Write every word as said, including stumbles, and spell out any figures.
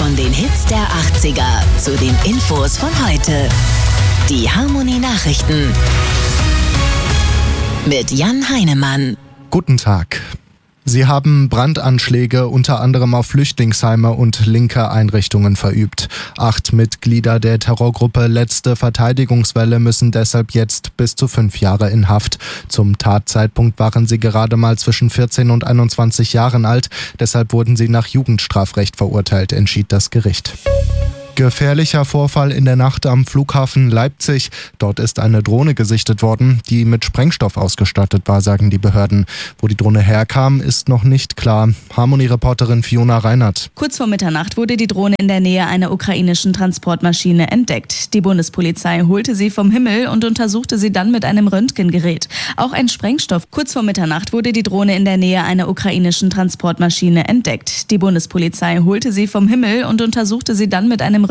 Von den Hits der achtziger zu den Infos von heute. Die Harmony Nachrichten mit Jan Heinemann. Guten Tag. Sie haben Brandanschläge unter anderem auf Flüchtlingsheime und linke Einrichtungen verübt. Acht Mitglieder der Terrorgruppe Letzte Verteidigungswelle müssen deshalb jetzt bis zu fünf Jahre in Haft. Zum Tatzeitpunkt waren sie gerade mal zwischen vierzehn und einundzwanzig Jahren alt. Deshalb wurden sie nach Jugendstrafrecht verurteilt, entschied das Gericht. Gefährlicher Vorfall in der Nacht am Flughafen Leipzig. Dort ist eine Drohne gesichtet worden, die mit Sprengstoff ausgestattet war, sagen die Behörden. Wo die Drohne herkam, ist noch nicht klar. Harmony-Reporterin Fiona Reinhardt. Kurz vor Mitternacht wurde die Drohne in der Nähe einer ukrainischen Transportmaschine entdeckt. Die Bundespolizei holte sie vom Himmel und untersuchte sie dann mit einem Röntgengerät. Auch ein Sprengstoff. Kurz vor Mitternacht wurde die Drohne in der Nähe einer ukrainischen Transportmaschine entdeckt. Die Bundespolizei holte sie vom Himmel und untersuchte sie dann mit einem